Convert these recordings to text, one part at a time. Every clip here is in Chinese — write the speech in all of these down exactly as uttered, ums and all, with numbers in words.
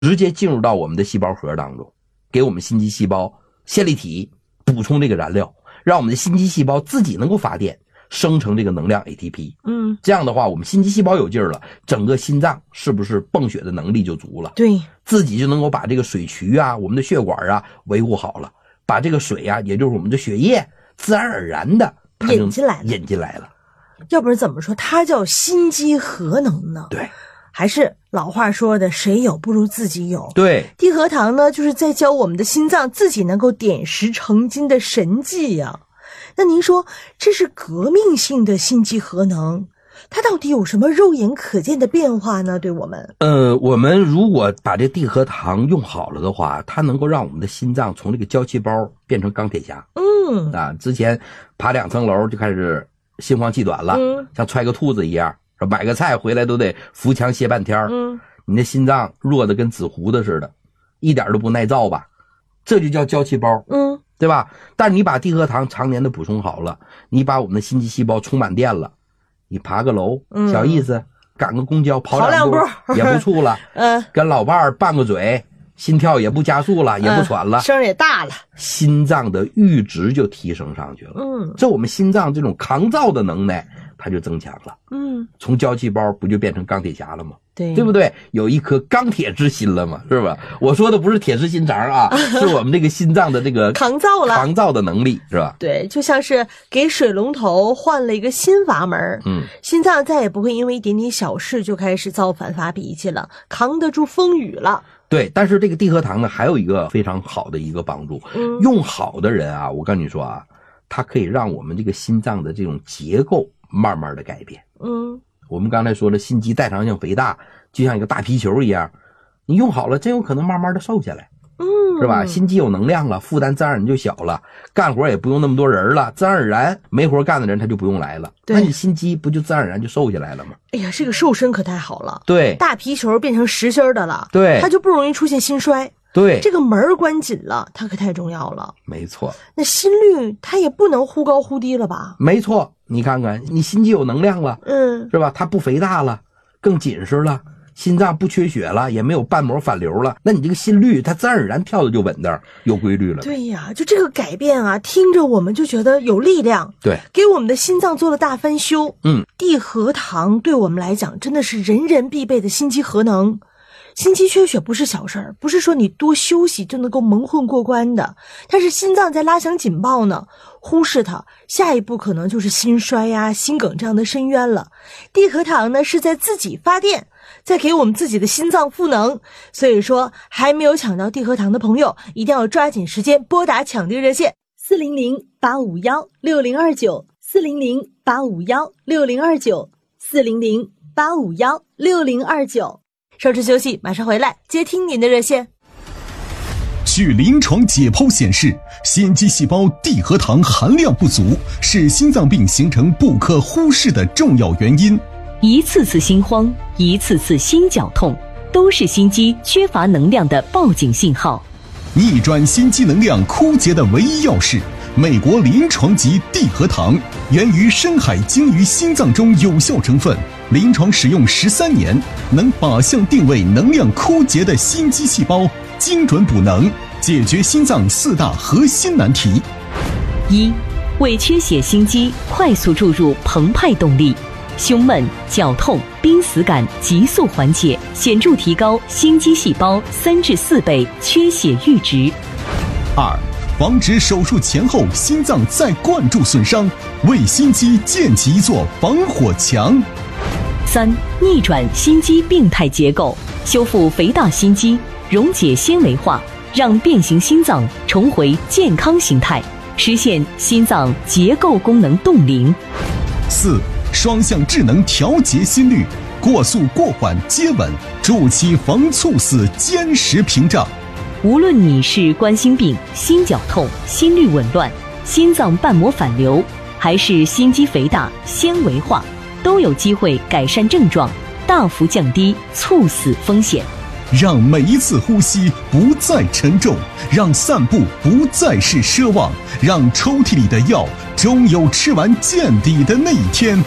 直接进入到我们的细胞核当中，给我们心肌细胞线粒体补充这个燃料，让我们的心肌细胞自己能够发电，生成这个能量 A T P。 嗯， 这样的话我们心肌细胞有劲儿了，整个心脏是不是泵血的能力就足了？ 对， 自己就能够把这个水渠啊，我们的血管啊维护好了，把这个水啊，也就是我们的血液自然而然的引进来了引进来了。 要不然怎么说它叫心肌核能呢？ 对， 还是老话说的，谁有不如自己有。 对， 地核糖呢，就是在教我们的心脏自己能够点石成金的神技呀、啊。那您说这是革命性的心肌核能，它到底有什么肉眼可见的变化呢？对我们， 呃，我们如果把这地核糖用好了的话，它能够让我们的心脏从这个胶细胞变成钢铁侠。 嗯啊，之前爬两层楼就开始心慌气短了， 嗯， 像踹个兔子一样，买个菜回来都得扶墙歇半天。 嗯， 你的心脏弱的跟纸糊的似的，一点都不耐造吧？这就叫胶细胞。 嗯， 对吧？但是你把地核糖常年的补充好了，你把我们的心肌细胞充满电了，你爬个楼、嗯、小意思，赶个公交跑两步也不怵了， 嗯， 跟老伴儿拌个嘴，心跳也不加速了，也不喘了， 嗯、声也大了， 心脏的阈值就提升上去了。 嗯， 这我们心脏这种抗造的能耐它就增强了。 嗯， 从胶细胞不就变成钢铁侠了吗？ 对， 对不对？有一颗钢铁之心了嘛，是吧？我说的不是铁石心肠啊，是我们这个心脏的这个抗造了抗造的能力，是吧？ 对，就像是给水龙头换了一个新阀门， 嗯， 心脏再也不会因为一点点小事就开始造反发脾气了，扛得住风雨了。 对，但是这个地核糖呢，还有一个非常好的一个帮助， 嗯， 用好的人啊，我跟你说啊，它可以让我们这个心脏的这种结构慢慢的改变。 嗯， 我们刚才说了，心肌代偿性肥大，就像一个大皮球一样，你用好了，真有可能慢慢的瘦下来。 嗯， 是吧？心肌有能量了，负担自然而然就小了，干活也不用那么多人了，自然而然没活干的人他就不用来了。那你心肌不就自然而然就瘦下来了吗？ 哎呀，这个瘦身可太好了。 对， 大皮球变成实心的了， 对， 它就不容易出现心衰。 对， 这个门关紧了，它可太重要了。 没错。 那心率它也不能忽高忽低了吧？ 没错，你看看，你心肌有能量了， 嗯， 是吧？它不肥大了，更紧实了。心脏不缺血了，也没有瓣膜反流了，那你这个心率它自然而然跳的就稳当，有规律了。 对呀，就这个改变啊，听着我们就觉得有力量， 对， 给我们的心脏做了大翻修。 嗯， 地核糖对我们来讲真的是人人必备的心肌核能。心肌缺血不是小事儿，不是说你多休息就能够蒙混过关的。但是心脏在拉响警报呢，忽视它，下一步可能就是心衰呀、心梗这样的深渊了。地核糖呢是在自己发电，在给我们自己的心脏赋能。所以说，还没有抢到地核糖的朋友，一定要抓紧时间拨打抢订热线四零零八五幺六零二九四零零八五幺六零二九四零零八五幺六零二九。稍事休息，马上回来接听您的热线。 据临床解剖显示，心肌细胞地核糖含量不足是心脏病形成不可忽视的重要原因。 一次次心慌，一次次心绞痛，都是心肌缺乏能量的报警信号。 逆转心肌能量枯竭的唯一钥匙，美国临床级地核糖，源于深海鲸鱼心脏中有效成分，临床使用十三年，能靶向定位能量枯竭的心肌细胞，精准补能，解决心脏四大核心难题。 一、为缺血心肌快速注入澎湃动力，胸闷、绞痛、濒死感急速缓解，显著提高心肌细胞三至四倍缺血阈值。 二、防止手术前后心脏再灌注损伤，为心肌建起一座防火墙。 三、逆转心肌病态结构，修复肥大心肌，溶解纤维化，让变形心脏重回健康形态，实现心脏结构功能冻龄。 四、双向智能调节心率，过速过缓接稳，筑起防猝死坚实屏障。 无论你是冠心病、心绞痛、心律紊乱、心脏瓣膜反流，还是心肌肥大、纤维化，都有机会改善症状，大幅降低猝死风险。 让每一次呼吸不再沉重，让散步不再是奢望，让抽屉里的药终有吃完见底的那一天。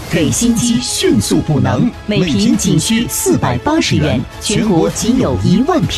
给心肌迅速补能，每瓶仅需四百八十元，全国仅有一万瓶。